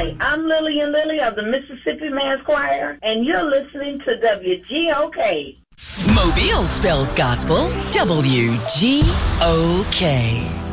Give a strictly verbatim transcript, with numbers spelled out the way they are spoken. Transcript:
Hi, I'm Lillian Lilly of the Mississippi Mass Choir, and you're listening to W G O K. Mobile spells gospel, W G O K.